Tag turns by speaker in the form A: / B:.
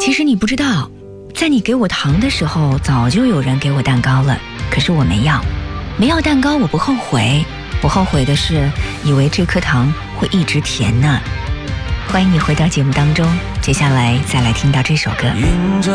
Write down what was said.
A: 其实你不知道，在你给我糖的时候，早就有人给我蛋糕了，可是我没要蛋糕，我不后悔，我后悔的是以为这颗糖会一直甜呢。欢迎你回到节目当中，接下来再来听到这首歌。